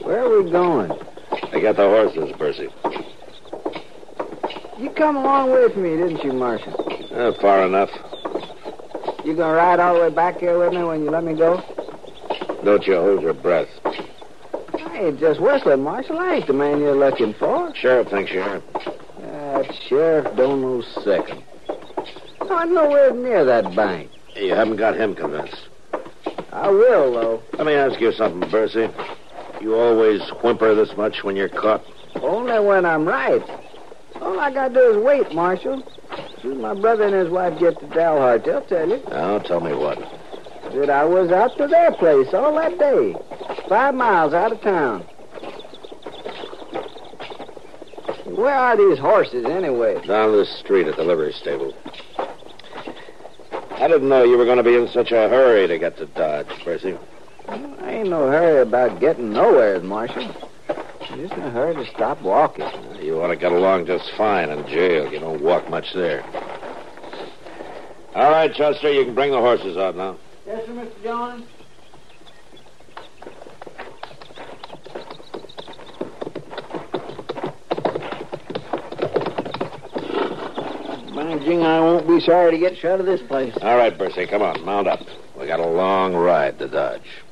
Where are we going? I got the horses, Percy. You come a long way from me, didn't you, Marshal? Far enough. You gonna ride all the way back here with me when you let me go? Don't you hold your breath. I ain't just whistling, Marshal. I ain't the man you're looking for. Sheriff thinks you are. That sheriff don't know second. I'm nowhere near that bank. You haven't got him convinced. I will, though. Let me ask you something, Percy. You always whimper this much when you're caught? Only when I'm right. All I gotta do is wait, Marshal. As soon as my brother and his wife get to Dalhart, they'll tell you. Now, tell me what. That I was out to their place all that day. 5 miles out of town. Where are these horses, anyway? Down the street at the livery stable. I didn't know you were going to be in such a hurry to get to Dodge, Percy. I ain't no hurry about getting nowhere, Marshal. I'm just in a hurry to stop walking. You ought to get along just fine in jail. You don't walk much there. All right, Chester, you can bring the horses out now. Yes, sir, Mr. Jones. By jing, I won't be sorry to get shut of this place. All right, Percy, come on, mount up. We got a long ride to Dodge.